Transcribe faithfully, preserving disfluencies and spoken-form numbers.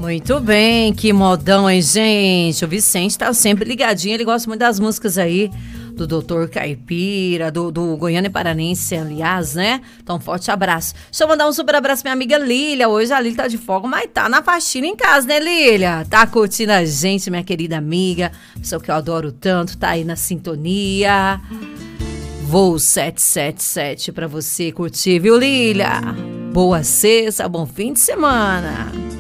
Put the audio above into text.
Muito bem, que modão, hein, gente? O Vicente tá sempre ligadinho, ele gosta muito das músicas aí do doutor Caipira, do, do Goiânia Paranense, aliás, né? Então, forte abraço. Deixa eu mandar um super abraço pra minha amiga Lília. Hoje a Lília tá de folga, mas tá na faxina em casa, né, Lília? Tá curtindo a gente, minha querida amiga. Pessoa que eu adoro tanto, tá aí na sintonia. Voo sete sete sete pra você curtir, viu, Lília? Boa sexta, bom fim de semana.